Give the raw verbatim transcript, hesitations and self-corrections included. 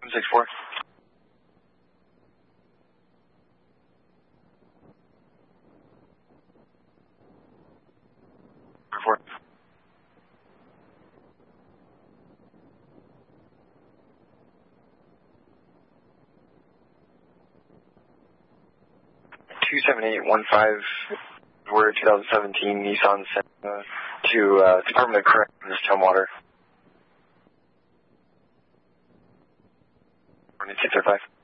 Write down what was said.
six four. Report. two seven eight one five, we're twenty seventeen Nissan Sentra to uh, Department of Corrections, Tumwater. six oh five.